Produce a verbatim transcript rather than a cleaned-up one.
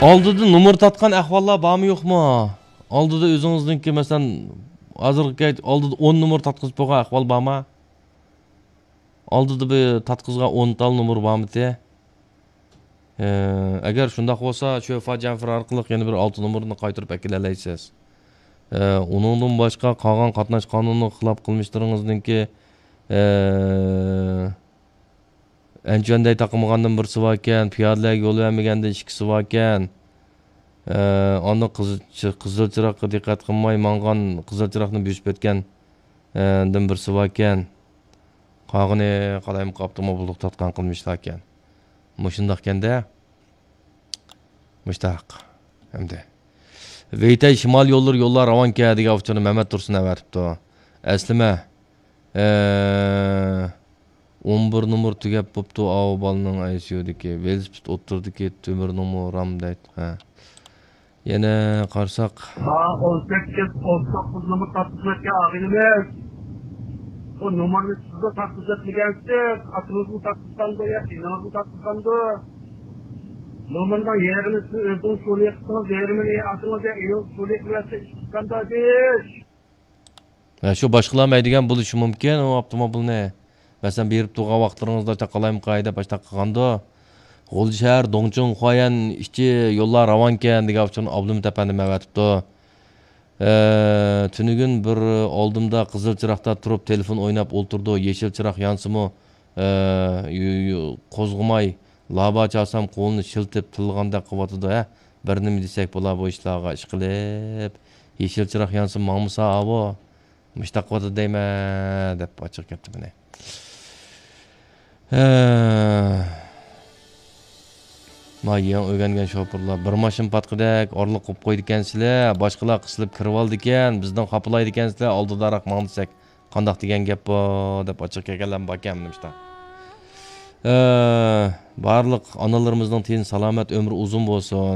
Oldida numar tatgan ahvollar bormi yo'qmi? Oldida o'zingizningki masalan hozirgi oldida o'n numar tatqizib qo'ygan ahvol bormi? Oldida bir tatqizgan o'n tal numar bormi-te? Agar shunday bo'lsa, shu Fajanfir orqali yana bir olti numarni qaytarib akila olasiz. Uningdan boshqa qolgan qatnash qonunini xilof qilmishlaringizningki anjonday taqilmagandan birisi bor ekan, piyodalarga yo'l bermaganda ikkisi bor ekan. Onda qizil chiroqqa diqqat qilmay mangan qizil chiroqni bosib o'tgan dan birisi bor ekan. Qog'ini qalayim qoptimi bulduq tatgan qilmishlar ekan. Mushundaq ekanda. Mushtaq. Hamda. Veytay shimol yo'llar yo'llar ravonka degan ofchini Mehmet Tursun avatibdi. Aslima o'n bir numar tugab bo'pti avvalning aytiyodiki, velosiped o'tirdiki, temir numaram deydi. Ha. Yana qarsak. Ha, o'n sakkiz o'n to'qqiz numar tatbiqotga og'inimiz. O numarni sizga tatbiqotlagansiz, atrofni tatbiqotda ya, finalni tatbiqotda. Numardan yerini siz o'zing so'layapsiz, yerini atrofga yo'q so'layapsiz, qandaydish. Ha, shu boshqalarmaydigan bo'lishi mumkin, u avtomobilni. Masalan, berib turgan vaqtlaringizda taqalayim qoida boshqa qilganda, G'o'l shahar Dongchun Xoyan ishchi yo'llar ravonkan degan uchun Abdum tapani mavatibdi. Tunugun bir oldimda qizil chiroqda turib telefon o'ynab o'ltirdi. Yeşil chiroq yansimi qo'zg'amay laba chasam qo'lni shiltib tilganda qilyotdi. Bir nima desak bo'lar bu ishlarga ish qilib, yeşil chiroq yansim ma'musa avo mushtaqvati deyma deb ochiq ketdi buni. Mayyan o'rgangan shopirlar bir mashin patqidak orliq qo'yib qo'ydi ekansizlar, boshqalar qisilib kirib oldi ekan, bizdan qapilaydi ekansizlar, oldidaroq ma'lumsak, qandoq degan gap bor deb ochiq kelganlar bor ekan nimishda. Barliq onalarimizning tin salomat, umri uzun bo'lsin.